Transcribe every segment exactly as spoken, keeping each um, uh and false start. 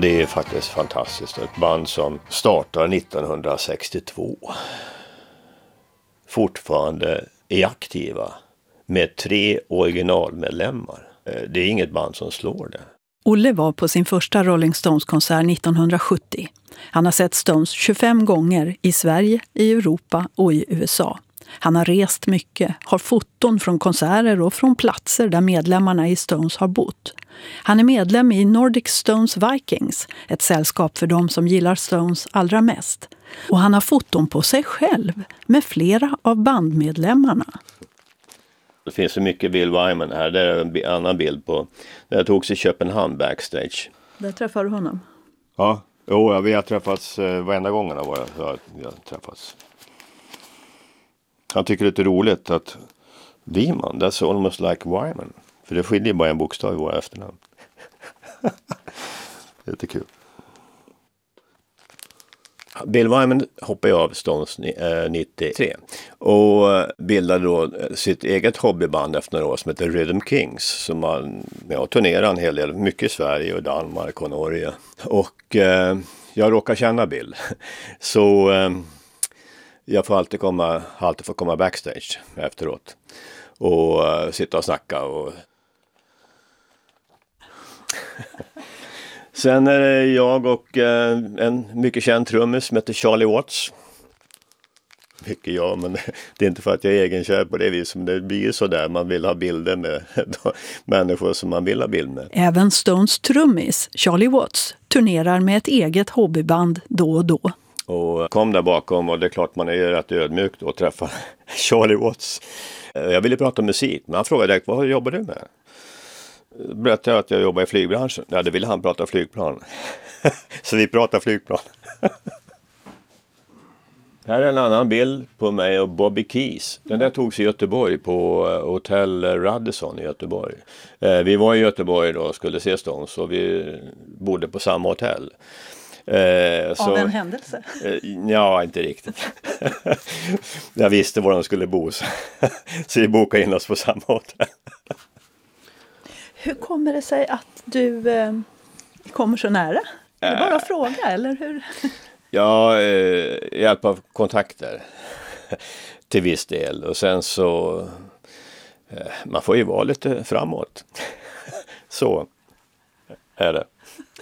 Det är faktiskt fantastiskt. Ett band som startar nittonhundrasextiotvå. Fortfarande är aktiva med tre originalmedlemmar. Det är inget band som slår det. Olle var på sin första Rolling Stones-konsert nittonhundrasjuttio. Han har sett Stones tjugofem gånger i Sverige, i Europa och i U S A. Han har rest mycket, har foton från konserter och från platser där medlemmarna i Stones har bott. Han är medlem i Nordic Stones Vikings, ett sällskap för de som gillar Stones allra mest. Och han har foton på sig själv med flera av bandmedlemmarna. Det finns så mycket Bill Wyman här. Det är en annan bild på. Det togs i Köpenhamn backstage. Där träffade du honom? Ja, jo, vi har träffats eh, varenda gången av våra så vi har träffats. Han tycker det är lite roligt att Wyman, that's almost like Wyman. För det skiljer bara en bokstav i våra efternamn. Lite kul. Bill Wyman hoppade av Stones nittiotre och bildade då sitt eget hobbyband efter några år som heter Rhythm Kings, som han ja, turnerade en hel del, mycket i Sverige och Danmark och Norge. Och eh, jag råkar känna Bill, så eh, jag får alltid komma, alltid får komma backstage efteråt och uh, sitta och snacka och sen är det jag och eh, en mycket känd trummis som heter Charlie Watts. Mycket jag, men det är inte för att jag är egenkär på det viset. Det blir så där, man vill ha bilder med människor som man vill ha bild med. Även Stones trummis, Charlie Watts, turnerar med ett eget hobbyband då och då. Och kom där bakom och det är klart man är rätt ödmjuk då och träffar Charlie Watts. Jag ville prata musik, men han frågade direkt, vad jobbar du med? Berättade jag att jag jobbar i flygbranschen. Ja, det ville han prata flygplan. Så vi pratar flygplan. Här är en annan bild på mig och Bobby Keys. Den där togs i Göteborg på Hotel Radisson i Göteborg. Vi var i Göteborg då och skulle se Stones och vi bodde på samma hotell. Av så, en händelse? Ja, inte riktigt. Jag visste var de skulle bo. Så vi bokade in oss på samma hotell. Hur kommer det sig att du eh, kommer så nära? Är det bara att fråga, eller hur? Ja, eh, hjälp av kontakter till viss del. Och sen så, eh, man får ju vara lite framåt. Så är det.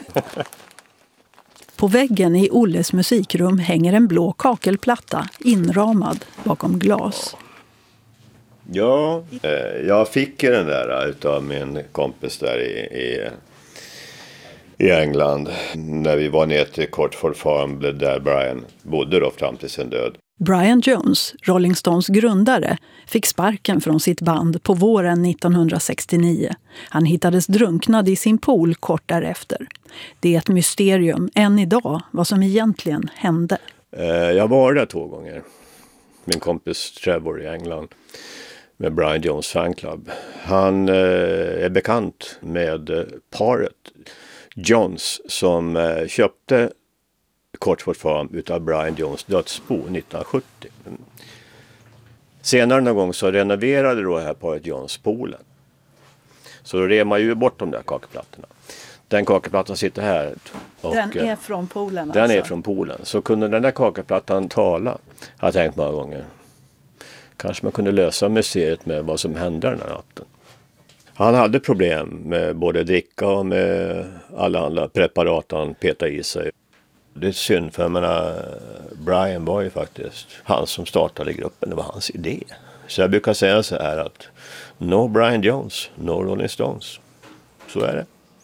På väggen i Olles musikrum hänger en blå kakelplatta inramad bakom glas. Ja, eh, jag fick den där utav min kompis där i, i, i England. När vi var ner till Courtford Farm där Brian bodde då fram till sin död. Brian Jones, Rolling Stones grundare, fick sparken från sitt band på våren nittonhundrasextionio. Han hittades drunknad i sin pool kort därefter. Det är ett mysterium än idag vad som egentligen hände. Eh, jag var där två gånger. Min kompis Trevor i England. Med Brian Jones fanclub. Han eh, är bekant med eh, paret Jones som eh, köpte Courtford Farm utav Brian Jones dödsbo nittonhundrasjuttio. Senare någon gång så renoverade då det här paret Jones poolen. Så då rev man ju bort de där kakeplattorna. Den kakeplattan sitter här. Och, den är från poolen Den alltså. är från poolen. Så kunde den där kakeplattan tala. Har jag tänkt många gånger. Kanske man kunde lösa museet med vad som hände den här natten. Han hade problem med både dricka och med alla andra preparat han petade i sig. Det är synd för jag menar, Brian var ju faktiskt han som startade gruppen. Det var hans idé. Så jag brukar säga så här att no Brian Jones, no Rolling Stones. Så är det.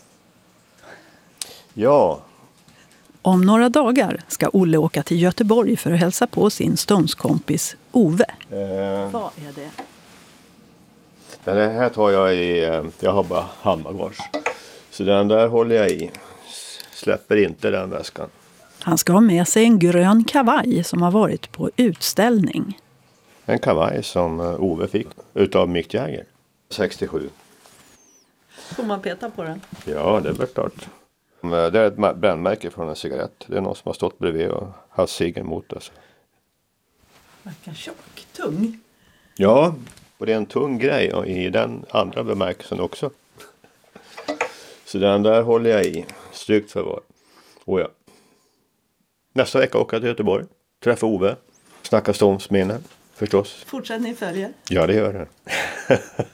Ja. Om några dagar ska Olle åka till Göteborg för att hälsa på sin Stones-kompis Ove. Eh, Vad är det? Det här tar jag i, jag har bara handbagage. Så den där håller jag i. Släpper inte den väskan. Han ska ha med sig en grön kavaj som har varit på utställning. En kavaj som Ove fick utav Mick Jagger. sextiosju. Får man peta på den? Ja, det är klart. Det är ett brännmärke från en cigarett. Det är någon som har stått bredvid och haft ciggen mot oss. Verkar tjock, tung. Ja, och det är en tung grej och i den andra bemärkelsen också. Så den där håller jag i. Strykt förvar. Och ja. Nästa vecka åker jag till Göteborg. Träffa Ove. Snacka Stones minnen förstås. Fortsättning följer. Ja, det gör det.